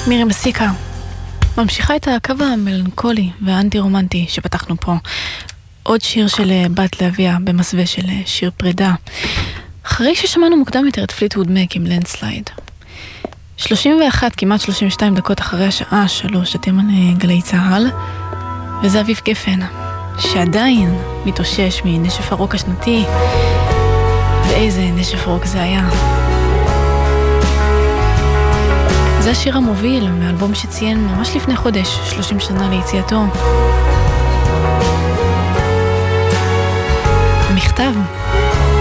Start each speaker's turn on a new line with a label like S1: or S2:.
S1: מירי מסיקה ממשיכה את הקו המלנכולי והאנטי-רומנטי שפתחנו פה. עוד שיר של בת לאביה במסווה של שיר פרידה. אחרי ששמענו מוקדם יותר את פליטווד מק עם לנדסלייד. 31, כמעט 32 דקות אחרי השעה 3, אתם על גלי צהל. וזה אביב גפן, שעדיין מתאושש מנשף הרוק השנתי. ואיזה נשף רוק זה היה. זה השיר המוביל מאלבום שציין ממש לפני חודש, 30 שנה ליציאתו. המכתב